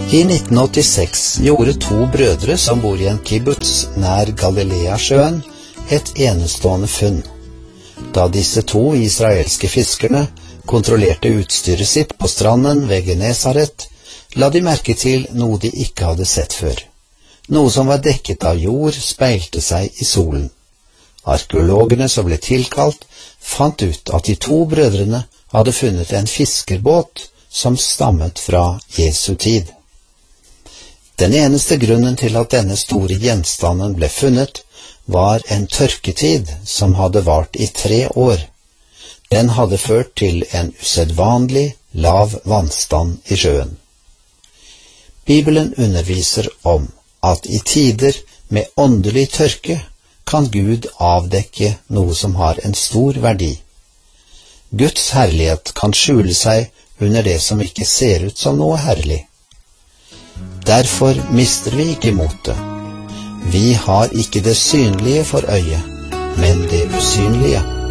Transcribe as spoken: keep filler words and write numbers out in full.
I nitten åttiseks gjorde to brødre som bor i en kibbutz nær Galileasjøen et enestående funn. Da disse to israelske fiskerne kontrollerte utstyret sitt på stranden ved Genesaret, la de merke til noe de ikke hadde sett før. Noe som var dekket av jord speilte seg i solen. Arkeologene som ble tilkalt, fant ut at de to brødrene hadde funnet en fiskerbåt som stammet fra Jesu tid. Den eneste grunnen til at denne store gjenstanden ble funnet, var en tørketid som hadde vart i tre år. Den hadde ført til en usedvanlig lav vannstand i sjøen. Bibelen underviser om at i tider med åndelig tørke kan Gud avdekke noe som har en stor verdi. Guds herlighet kan skjule seg under det som ikke ser ut som noe herlig. Derfor mister vi ikke motet. Vi har ikke det synlige for øyet, men det usynlige.